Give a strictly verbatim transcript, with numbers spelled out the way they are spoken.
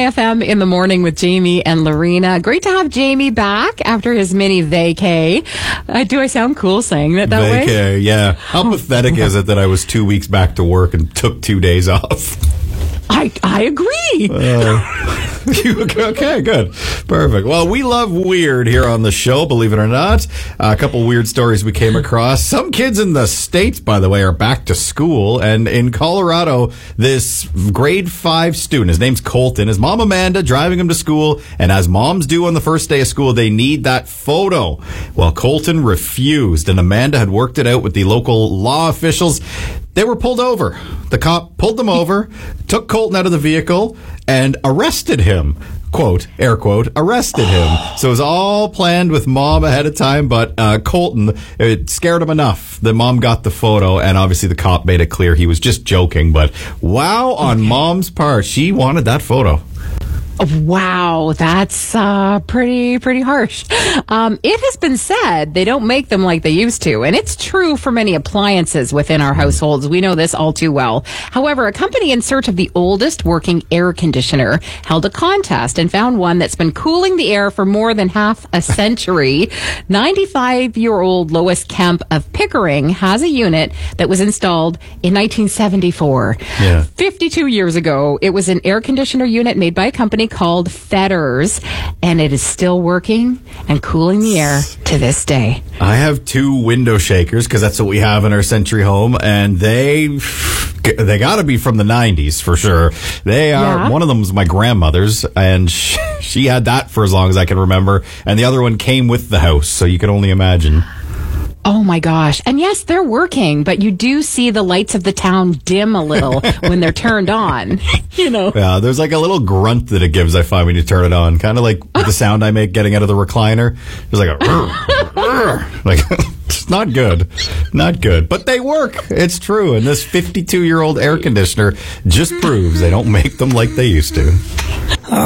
F M in the morning with Jamie and Lorena. Great to have Jamie back after his mini vacay. Uh, do I sound cool saying that that vacay, way? Vacay, yeah. How pathetic is it that I was two weeks back to work and took two days off? I I agree. Uh, you, okay, good. Perfect. Well, we love weird here on the show, believe it or not. Uh, a couple weird stories we came across. Some kids in the States, by the way, are back to school. And in Colorado, this grade five student, his name's Colton, his mom Amanda driving him to school. And as moms do on the first day of school, they need that photo. Well, Colton refused, and Amanda had worked it out with the local law officials. They were pulled over. The cop pulled them over, took Colton out of the vehicle, and arrested him. Quote, air quote, arrested him. So it was all planned with mom ahead of time, but uh, Colton, it scared him enough. The mom got the photo, and obviously the cop made it clear he was just joking. But wow, on mom's part, she wanted that photo. Wow, that's uh, pretty pretty harsh. Um, it has been said they don't make them like they used to, and it's true for many appliances within our households. We know this all too well. However, a company in search of the oldest working air conditioner held a contest and found one that's been cooling the air for more than half a century. ninety-five-year-old Lois Kemp of Pickering has a unit that was installed in nineteen seventy-four. Yeah. fifty-two years ago, it was an air conditioner unit made by a company called Fetters, and it is still working and cooling the air to this day. I have two window shakers because that's what we have in our Century home, and they they got to be from the nineties for sure. They are. Yeah. One of them was my grandmother's, and she, she had that for as long as I can remember, and the other one came with the house, so you can only imagine. Oh my gosh. And yes, they're working, but you do see the lights of the town dim a little when they're turned on. You know. Yeah, there's like a little grunt that it gives, I find, when you turn it on. Kind of like the sound I make getting out of the recliner. There's like a like it's not good. Not good. But they work. It's true. And this fifty-two-year-old air conditioner just proves they don't make them like they used to.